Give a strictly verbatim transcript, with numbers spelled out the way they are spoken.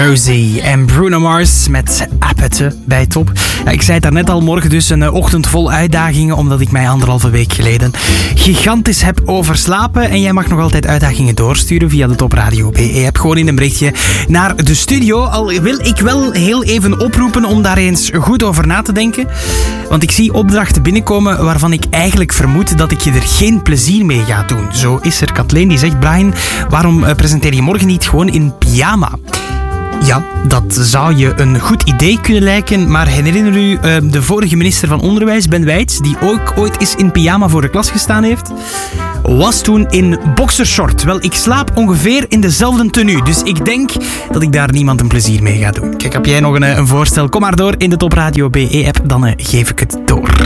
Rosie en Bruno Mars met Appete bij Top. Ja, ik zei het daarnet al, morgen dus een uh, ochtend vol uitdagingen, omdat ik mij anderhalve week geleden gigantisch heb overslapen. En jij mag nog altijd uitdagingen doorsturen via de Top Radio B E-app. Gewoon in een berichtje naar de studio. Al wil ik wel heel even oproepen om daar eens goed over na te denken. Want ik zie opdrachten binnenkomen waarvan ik eigenlijk vermoed dat ik je er geen plezier mee ga doen. Zo is er Kathleen die zegt: Brian, waarom uh, presenteer je morgen niet gewoon in pyjama? Ja, dat zou je een goed idee kunnen lijken, maar herinner u uh, de vorige minister van Onderwijs, Ben Wijts, die ook ooit eens in pyjama voor de klas gestaan heeft? Was toen in boxershort. Wel, ik slaap ongeveer in dezelfde tenue, dus ik denk dat ik daar niemand een plezier mee ga doen. Kijk, heb jij nog een, een voorstel? Kom maar door in de Top Radio B E-app, dan uh, geef ik het door.